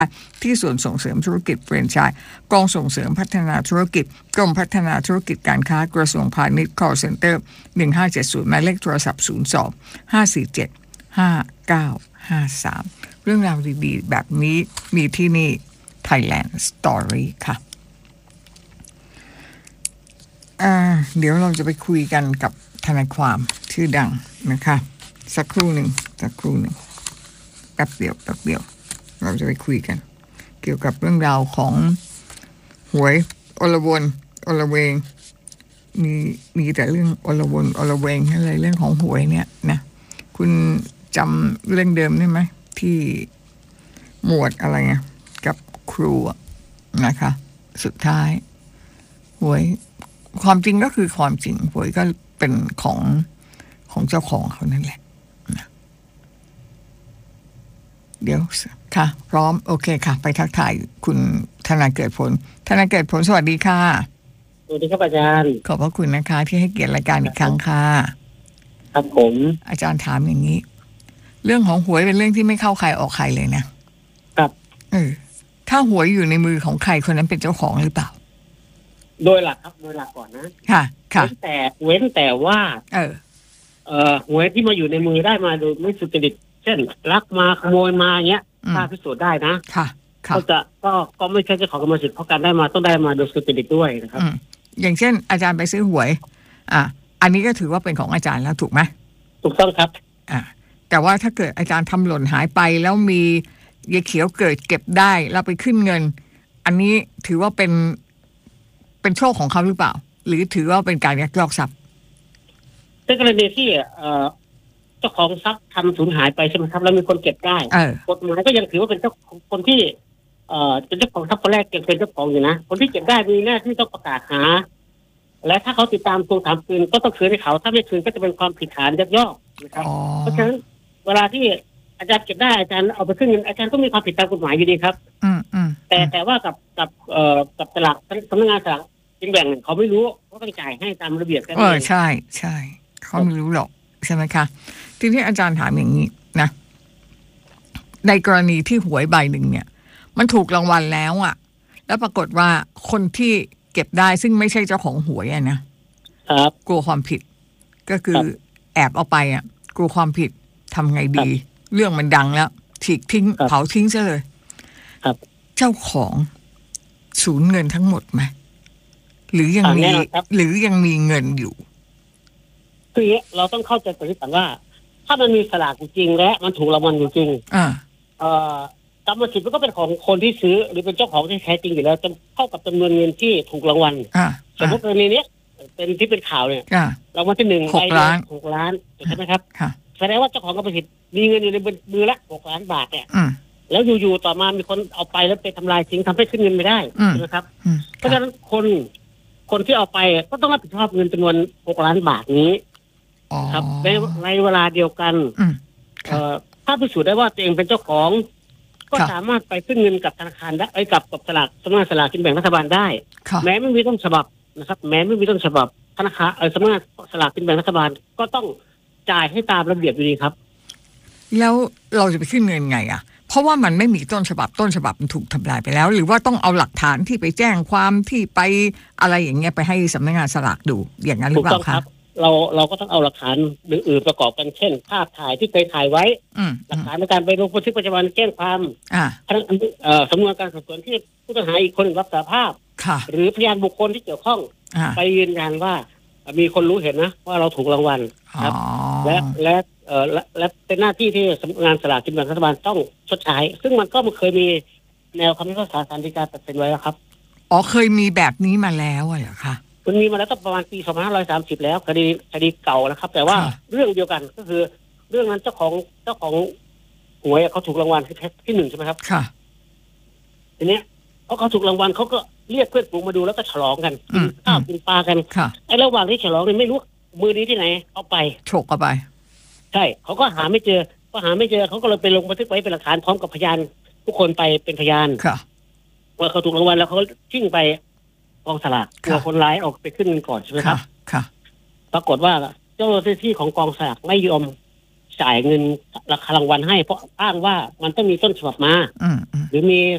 ที่ส่วนส่งเสริมธุรกิจแฟรนไชส์กองส่งเสริมพัฒนาธุรกิจกรมพัฒนาธุรกิจการค้ากระทรวงพาณิชย์ call center 1570หมายเลขโทรศัพท์02 547 5953เรื่องราวดีๆแบบนี้มีที่นี่ Thailand Story ค่ะเดี๋ยวเราจะไปคุยกันกับทนายความชื่อดังนะคะสักครู่หนึ่งแป๊บเดียวเราจะไปคุยกันเกี่ยวกับเรื่องราวของหวยอลวนอลเวงมีแต่เรื่องอลวนอลเวงอะไรเรื่องของหวยเนี่ยนะคุณจำเรื่องเดิมได้ไหมที่หมวดอะไรไงกับครูนะคะสุดท้ายหวยความจริงก็คือความจริงหวยก็เป็นของเจ้าของเขานั่นแหละนะเดี๋ยวค่ะพร้อมโอเคค่ะไปทักทายคุณธนาเกิดผลสวัสดีค่ะสวัสดีครับอาจารย์ขอบพระคุณนะคะที่ให้เกียรติรายการอีกครั้งค่ะครับผมอาจารย์ถามอย่างนี้เรื่องของหวยเป็นเรื่องที่ไม่เข้าใครออกใครเลยนะครับถ้าหวยอยู่ในมือของใครคนนั้นเป็นเจ้าของหรือเปล่าโดยหลักครับโดยหลักก่อนนะค่ะเว้นแต่ว่าหวยที่มาอยู่ในมือได้มาโดยไม่สุจริตเช่นลักมาขโมยมาเงี้ยถ้าพิสูจน์ได้นะค่ะก็ไม่ใช่เจ้าของกรรมสิทธิ์เพราะการได้มาต้องได้มาโดยสุจริตด้วยนะครับอย่างเช่นอาจารย์ไปซื้อหวยอันนี้ก็ถือว่าเป็นของอาจารย์แล้วถูกไหมถูกต้องครับแต่ว่าถ้าเกิดอาจารย์ทำหล่นหายไปแล้วมียายเขียวเกิดเก็บได้แล้วไปขึ้นเงินอันนี้ถือว่าเป็นโชคของเขาหรือเปล่าหรือถือว่าเป็นการยักยอกทรัพย์ในกรณีที่เจ้าของทรัพย์ทำสูญหายไปใช่ไหมครับแล้วมีคนเก็บได้กฎหมายก็ยังถือว่าเป็นเจ้าของคนที่เป็นเจ้าของทรัพย์คนแรกยังเป็นเจ้าของอยู่นะคนที่เก็บได้มีหน้าที่ต้องประกาศหาและถ้าเขาติดตามทวงถามคืนก็ต้องคืนให้เขาถ้าไม่คืนก็จะเป็นความผิดฐานยักยอกนะครับเพราะฉะนั้นเวลาที่อาจารย์เก็บได้อาจารย์เอาไปขึ้นเงินอาจารย์ก็มีความผิดตามกฎหมายอยู่ดีครับแต่ว่ากับตลาดสำนักงานสลากกินแบ่งเขาไม่รู้เขาต้องจ่ายให้ตามระเบียบกันใช่เขาไม่รู้หรอกใช่ไหมคะทีนี้อาจารย์ถามอย่างนี้นะในกรณีที่หวยใบหนึ่งเนี่ยมันถูกรางวัลแล้วแล้วปรากฏว่าคนที่เก็บได้ซึ่งไม่ใช่เจ้าของหวยนะครับกลัวความผิดก็คือแอบเอาไปกลัวความผิดทำไงดีเรื่องมันดังแล้วฉีกทิ้งเผาทิ้งซะเลยเจ้าของสูญเงินทั้งหมดไหมหรือยังมีเงินอยู่คือเราต้องเข้าใจตรงนี้ก่อนว่าถ้ามันมีสลากจริงและมันถูกรางวัลจริงกรรมสิทธิ์มันก็เป็นของคนที่ซื้อหรือเป็นเจ้าของที่แท้จริงอยู่แล้วจะเข้ากับจำนวนเงินที่ถูกรางวัลสมมติกรณีนี้เป็นที่เป็นข่าวเนี่ยรางวัลที่1 6 ล้านใช่ไหมครับแสดงว่าเจ้าของกรรมสิทธิ์มีเงินอยู่ในมือละ6 ล้านบาทเนี่ยแล้วอยู่ๆต่อมามีคนเอาไปแล้วไปทำลายทิ้งทำให้ขึ้นเงินไม่ได้ใช่ไหมครับเพราะฉะนั้นคนที่เอาไปก็ต้องรับผิดชอบเงินจำนวน6 ล้านบาทนี้ครับในเวลาเดียวกันถ้าพิสูจน์ได้ว่าตัวเองเป็นเจ้าของก็สามารถไปขึ้นเงินกับธนาคารได้กับสลากสำนักงานสลากกินแบ่งรัฐบาลได้แม้ไม่มีต้นฉบับนะครับแม้ไม่มีต้นฉบับธนาคารสำนักงานสลากกินแบ่งรัฐบาลก็ต้องจ่ายให้ตามระเบียบอยู่ดีครับแล้วเราจะไปขึ้นเงินไงเพราะว่ามันไม่มีต้นฉบับมันถูกทำลายไปแล้วหรือว่าต้องเอาหลักฐานที่ไปแจ้งความที่ไปอะไรอย่างเงี้ยไปให้สำนักงานสลากดูอย่างนั้นหรือเปล่าคะเราก็ต้องเอาหลักฐานอื่นประกอบกันเช่นภาพถ่ายที่เคยถ่ายไว้หลักฐานในการไปลงบันทึกประจำวันแจ้งความสำนวนการสอบสวนที่ผู้ต้องหาอีกคนรับสารภาพหรือพยานบุคคลที่เกี่ยวข้องไปยืนยันว่ามีคนรู้เห็นนะว่าเราถูกรางวัลครับและเป็นหน้าที่ที่สำนักงานสลากกินแบ่งรัฐบาลต้องชดใช้ซึ่งมันก็เคยมีแนวคำพิพากษาศาลฎีกาตัดสินไว้แล้วครับเคยมีแบบนี้มาแล้วเหรอคะมันมีมาแล้วตั้งประมาณปี2530แล้วคดีเก่าแล้วครับแต่ว่าเรื่องเดียวกันก็คือเรื่องนั้นเจ้าของหวยเขาถูกรางวัลที่1ใช่ไหมครับค่ะทีนี้เขาถูกรางวัลเขาก็เรียกเพื่อนฝูงมาดูแล้วก็ฉลองกันกินข้าวกินปลากันไอ้ระหว่างที่ฉลองนี่ไม่รู้มือนี้ที่ไหนเอาไปฉกเอาไปใช่เขาก็หาไม่เจอเขาก็เลยไปลงบันทึกไว้เป็นหลักฐานพร้อมกับพยานทุกคนไปเป็นพยานว่าเขาถูกรางวัลแล้วเขาทิ้งไปกองสลากกลัวคนร้ายออกไปขึ้นเงินก่อนใช่ไหมครับปรากฏว่าเจ้าหน้าที่ของกองสลากไม่ยอมใช้จ่ายเงินราคารางวัลให้เพราะอ้างว่ามันต้องมีต้นฉบับมาหรือมี